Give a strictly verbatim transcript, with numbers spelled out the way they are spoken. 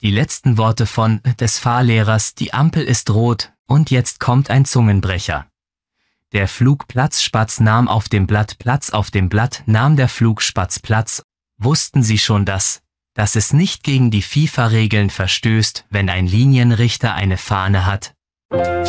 Die letzten Worte von des Fahrlehrers, die Ampel ist rot, und jetzt kommt ein Zungenbrecher. Der Flugplatzspatz nahm auf dem Blatt Platz, auf dem Blatt nahm der Flugspatz Platz. Wussten Sie schon das, dass es nicht gegen die FIFA-Regeln verstößt, wenn ein Linienrichter eine Fahne hat?